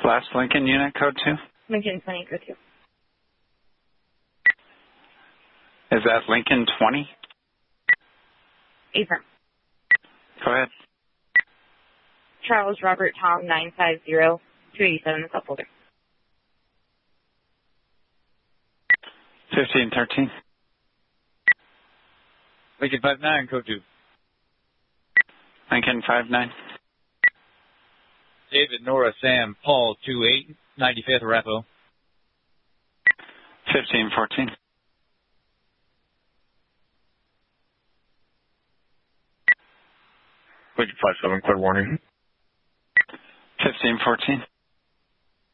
Last Lincoln unit code 2. Lincoln 20, go 2. Is that Lincoln 20? Affirm. Go ahead. Charles Robert Tom 950 287 in the cup holder. 1513. Lincoln 59, code 2. Lincoln 59. David, Nora, Sam, Paul 28, 95th Arapahoe. 1514. Lincoln 57, clear warning. 1514.